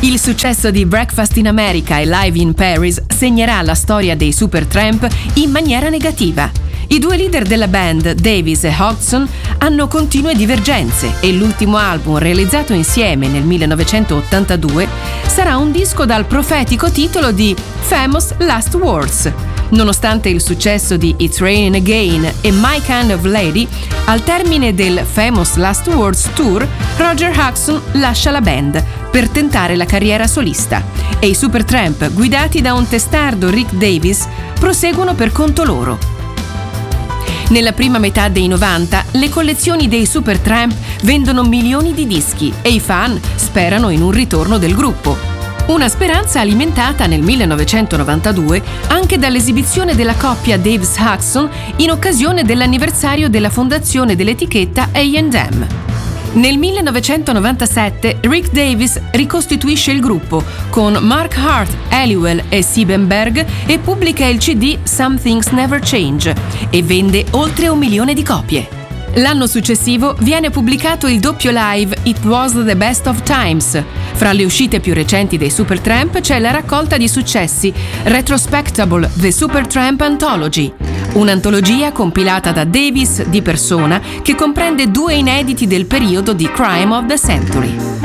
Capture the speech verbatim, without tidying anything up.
Il successo di Breakfast in America e Live in Paris segnerà la storia dei Supertramp in maniera negativa. I due leader della band, Davis e Hodgson, hanno continue divergenze e l'ultimo album realizzato insieme nel millenovecentottantadue sarà un disco dal profetico titolo di Famous Last Words. Nonostante il successo di It's Raining Again e My Kind of Lady, al termine del Famous Last Words Tour, Roger Hodgson lascia la band per tentare la carriera solista e i Supertramp, guidati da un testardo Rick Davis, proseguono per conto loro. Nella prima metà dei novanta, le collezioni dei Supertramp vendono milioni di dischi e i fan sperano in un ritorno del gruppo. Una speranza alimentata nel millenovecentonovantadue anche dall'esibizione della coppia Davis-Hodgson in occasione dell'anniversario della fondazione dell'etichetta A and M. Nel millenovecentonovantasette Rick Davis ricostituisce il gruppo con Mark Hart, Halliwell e Siebenberg e pubblica il C D Some Things Never Change e vende oltre un milione di copie. L'anno successivo viene pubblicato il doppio live It Was the Best of Times. Fra le uscite più recenti dei Supertramp c'è la raccolta di successi Retrospectable The Supertramp Anthology, un'antologia compilata da Davis di persona che comprende due inediti del periodo di Crime of the Century.